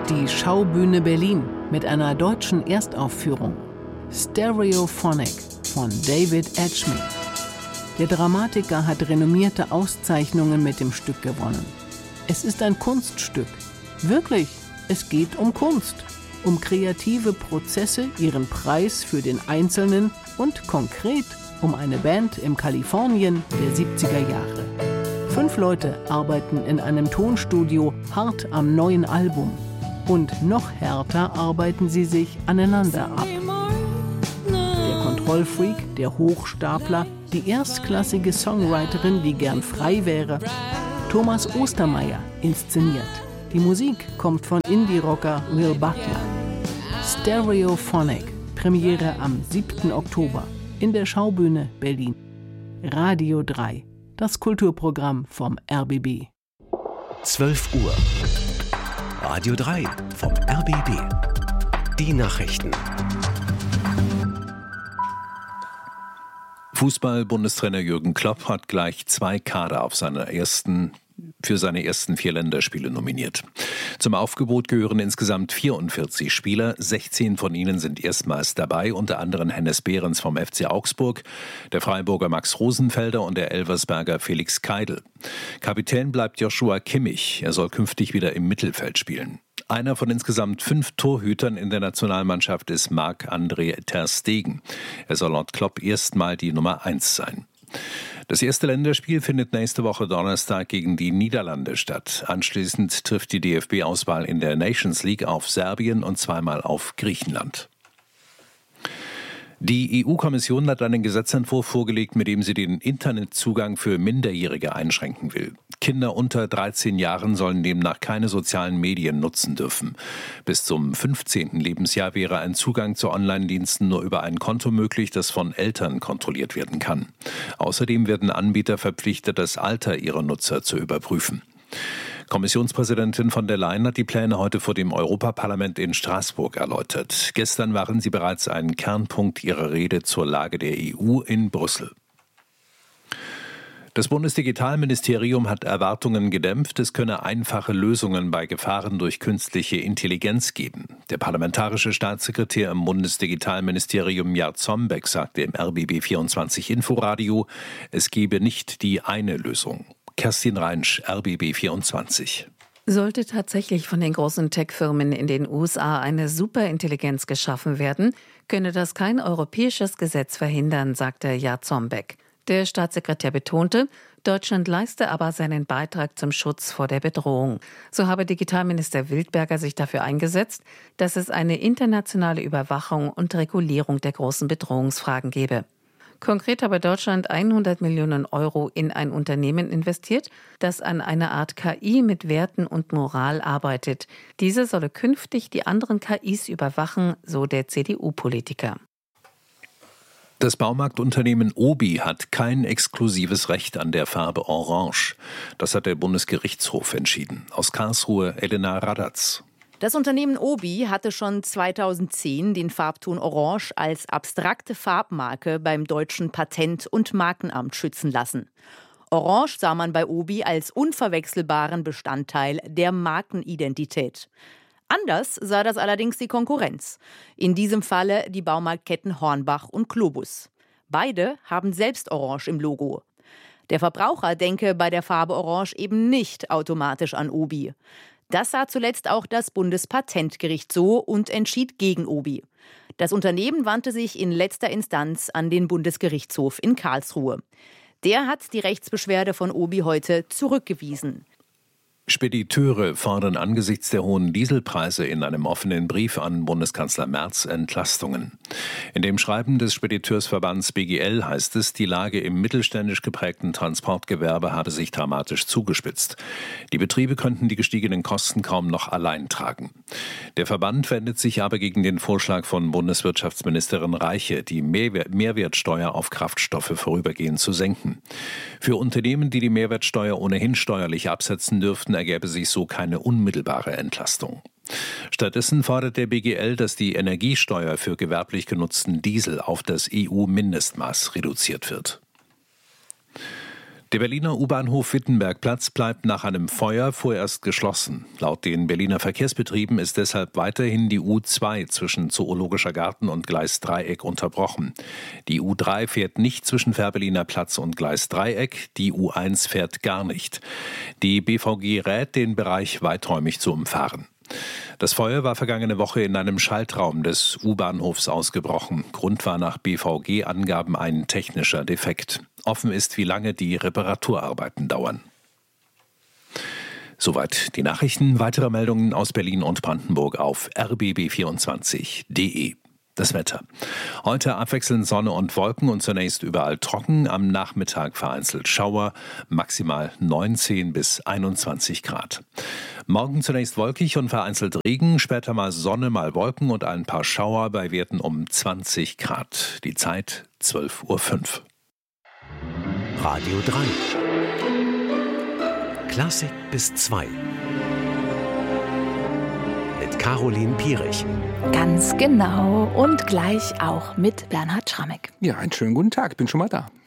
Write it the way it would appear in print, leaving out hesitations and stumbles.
Die Schaubühne Berlin mit einer deutschen Erstaufführung. Stereophonic von David Edgemead. Der Dramatiker hat renommierte Auszeichnungen mit dem Stück gewonnen. Es ist ein Kunststück. Wirklich, es geht um Kunst. Um kreative Prozesse, ihren Preis für den Einzelnen und konkret um eine Band im Kalifornien der 70er Jahre. 5 Leute arbeiten in einem Tonstudio hart am neuen Album. Und noch härter arbeiten sie sich aneinander ab. Der Kontrollfreak, der Hochstapler, die erstklassige Songwriterin, die gern frei wäre. Thomas Ostermeier inszeniert. Die Musik kommt von Indie-Rocker Will Butler. Stereophonic, Premiere am 7. Oktober in der Schaubühne Berlin. Radio 3, das Kulturprogramm vom RBB. 12 Uhr. Radio 3 vom RBB. Die Nachrichten. Fußball-Bundestrainer Jürgen Klopp hat gleich 2 Kader für seine ersten 4 Länderspiele nominiert. Zum Aufgebot gehören insgesamt 44 Spieler. 16 von ihnen sind erstmals dabei, unter anderem Hennes Behrens vom FC Augsburg, der Freiburger Max Rosenfelder und der Elversberger Felix Keidel. Kapitän bleibt Joshua Kimmich. Er soll künftig wieder im Mittelfeld spielen. Einer von insgesamt 5 Torhütern in der Nationalmannschaft ist Marc-André ter Stegen. Er soll laut Klopp erstmal die Nummer 1 sein. Das erste Länderspiel findet nächste Woche Donnerstag gegen die Niederlande statt. Anschließend trifft die DFB-Auswahl in der Nations League auf Serbien und zweimal auf Griechenland. Die EU-Kommission hat einen Gesetzentwurf vorgelegt, mit dem sie den Internetzugang für Minderjährige einschränken will. Kinder unter 13 Jahren sollen demnach keine sozialen Medien nutzen dürfen. Bis zum 15. Lebensjahr wäre ein Zugang zu Online-Diensten nur über ein Konto möglich, das von Eltern kontrolliert werden kann. Außerdem werden Anbieter verpflichtet, das Alter ihrer Nutzer zu überprüfen. Kommissionspräsidentin von der Leyen hat die Pläne heute vor dem Europaparlament in Straßburg erläutert. Gestern waren sie bereits ein Kernpunkt ihrer Rede zur Lage der EU in Brüssel. Das Bundesdigitalministerium hat Erwartungen gedämpft, es könne einfache Lösungen bei Gefahren durch künstliche Intelligenz geben. Der parlamentarische Staatssekretär im Bundesdigitalministerium Jart Zombeck sagte im RBB24 Inforadio, es gebe nicht die eine Lösung. Kerstin Reinsch, RBB24. Sollte tatsächlich von den großen Tech-Firmen in den USA eine Superintelligenz geschaffen werden, könne das kein europäisches Gesetz verhindern, sagte Jart Zombeck. Der Staatssekretär betonte, Deutschland leiste aber seinen Beitrag zum Schutz vor der Bedrohung. So habe Digitalminister Wildberger sich dafür eingesetzt, dass es eine internationale Überwachung und Regulierung der großen Bedrohungsfragen gebe. Konkret habe Deutschland 100 Millionen Euro in ein Unternehmen investiert, das an einer Art KI mit Werten und Moral arbeitet. Diese solle künftig die anderen KIs überwachen, so der CDU-Politiker. Das Baumarktunternehmen Obi hat kein exklusives Recht an der Farbe Orange. Das hat der Bundesgerichtshof entschieden. Aus Karlsruhe Elena Radatz. Das Unternehmen Obi hatte schon 2010 den Farbton Orange als abstrakte Farbmarke beim deutschen Patent- und Markenamt schützen lassen. Orange sah man bei Obi als unverwechselbaren Bestandteil der Markenidentität. Anders sah das allerdings die Konkurrenz. In diesem Falle die Baumarktketten Hornbach und Globus. Beide haben selbst Orange im Logo. Der Verbraucher denke bei der Farbe Orange eben nicht automatisch an Obi. Das sah zuletzt auch das Bundespatentgericht so und entschied gegen Obi. Das Unternehmen wandte sich in letzter Instanz an den Bundesgerichtshof in Karlsruhe. Der hat die Rechtsbeschwerde von Obi heute zurückgewiesen. Spediteure fordern angesichts der hohen Dieselpreise in einem offenen Brief an Bundeskanzler Merz Entlastungen. In dem Schreiben des Spediteursverbands BGL heißt es, die Lage im mittelständisch geprägten Transportgewerbe habe sich dramatisch zugespitzt. Die Betriebe könnten die gestiegenen Kosten kaum noch allein tragen. Der Verband wendet sich aber gegen den Vorschlag von Bundeswirtschaftsministerin Reiche, die Mehrwertsteuer auf Kraftstoffe vorübergehend zu senken. Für Unternehmen, die die Mehrwertsteuer ohnehin steuerlich absetzen dürften, ergäbe sich so keine unmittelbare Entlastung. Stattdessen fordert der BGL, dass die Energiesteuer für gewerblich genutzten Diesel auf das EU-Mindestmaß reduziert wird. Der Berliner U-Bahnhof Wittenbergplatz bleibt nach einem Feuer vorerst geschlossen. Laut den Berliner Verkehrsbetrieben ist deshalb weiterhin die U2 zwischen Zoologischer Garten und Gleis Dreieck unterbrochen. Die U3 fährt nicht zwischen Fährberliner Platz und Gleis Dreieck, die U1 fährt gar nicht. Die BVG rät, den Bereich weiträumig zu umfahren. Das Feuer war vergangene Woche in einem Schaltraum des U-Bahnhofs ausgebrochen. Grund war nach BVG-Angaben ein technischer Defekt. Offen ist, wie lange die Reparaturarbeiten dauern. Soweit die Nachrichten. Weitere Meldungen aus Berlin und Brandenburg auf rbb24.de. Das Wetter. Heute abwechselnd Sonne und Wolken und zunächst überall trocken. Am Nachmittag vereinzelt Schauer, maximal 19 bis 21 Grad. Morgen zunächst wolkig und vereinzelt Regen, später mal Sonne, mal Wolken und ein paar Schauer bei Werten um 20 Grad. Die Zeit 12:05 Uhr. Radio 3. Klassik bis 2. Mit Caroline Pierich. Ganz genau. Und gleich auch mit Bernhard Schrammeck. Ja, einen schönen guten Tag. Bin schon mal da.